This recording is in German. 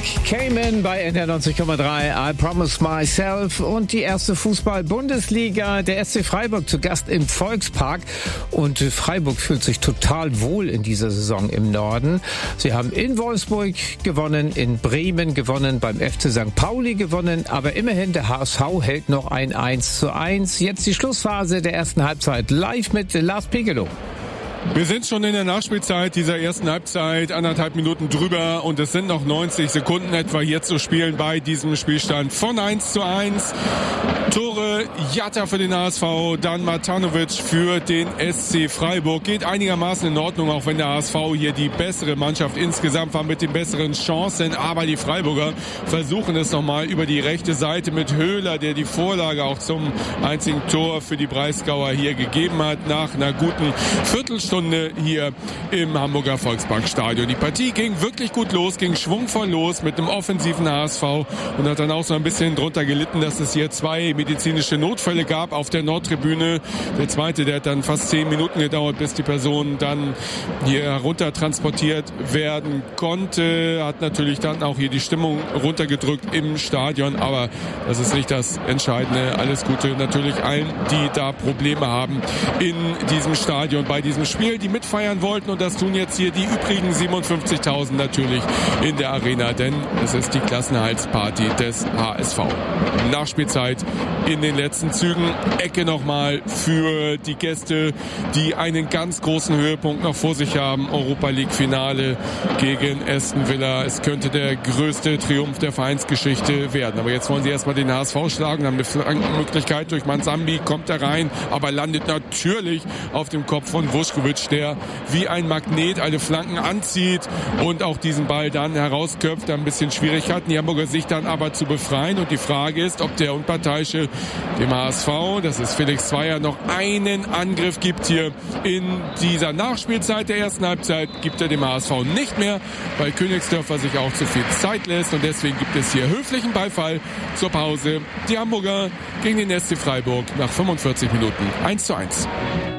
Cayman bei NDR 90,3. I Promise Myself. Und die erste Fußball-Bundesliga. Der SC Freiburg zu Gast im Volkspark. Und Freiburg fühlt sich total wohl in dieser Saison im Norden. Sie haben in Wolfsburg gewonnen, in Bremen gewonnen, beim FC St. Pauli gewonnen. Aber immerhin, der HSV hält noch ein 1:1. Jetzt die Schlussphase der ersten Halbzeit. Live mit Lars Pegelow. Wir sind schon in der Nachspielzeit dieser ersten Halbzeit, 1,5 Minuten drüber und es sind noch 90 Sekunden etwa hier zu spielen bei diesem Spielstand von 1:1. Tore Jatta für den HSV, dann Matanovic für den SC Freiburg. Geht einigermaßen in Ordnung, auch wenn der HSV hier die bessere Mannschaft insgesamt war mit den besseren Chancen. Aber die Freiburger versuchen es nochmal über die rechte Seite mit Höhler, der die Vorlage auch zum einzigen Tor für die Breisgauer hier gegeben hat, nach einer guten Viertelstunde hier im Hamburger Volksparkstadion. Die Partie ging wirklich gut los, ging schwungvoll los mit einem offensiven HSV und hat dann auch so ein bisschen drunter gelitten, dass es hier 2 medizinische Notfälle gab auf der Nordtribüne. Der zweite, der hat dann fast 10 Minuten gedauert, bis die Person dann hier herunter transportiert werden konnte. Hat natürlich dann auch hier die Stimmung runtergedrückt im Stadion, aber das ist nicht das Entscheidende. Alles Gute natürlich allen, die da Probleme haben in diesem Stadion, bei diesem Spiel, die mitfeiern wollten, und das tun jetzt hier die übrigen 57.000 natürlich in der Arena, denn es ist die Klassenerhaltsparty des HSV. Nachspielzeit in den letzten Zügen. Ecke nochmal für die Gäste, die einen ganz großen Höhepunkt noch vor sich haben. Europa League Finale gegen Aston Villa. Es könnte der größte Triumph der Vereinsgeschichte werden. Aber jetzt wollen sie erstmal den HSV schlagen, haben eine Flankenmöglichkeit durch Mansambi, kommt da rein, aber landet natürlich auf dem Kopf von Vuskovic, der wie ein Magnet alle Flanken anzieht und auch diesen Ball dann herausköpft. Ein bisschen Schwierigkeiten, die Hamburger sich dann aber zu befreien. Und die Frage ist, ob der Unparteiische dem HSV, das ist Felix Zweier, noch einen Angriff gibt hier in dieser Nachspielzeit der ersten Halbzeit. Gibt er dem HSV nicht mehr, weil Königsdörfer sich auch zu viel Zeit lässt. Und deswegen gibt es hier höflichen Beifall zur Pause. Die Hamburger gegen den SC Freiburg nach 45 Minuten 1:1.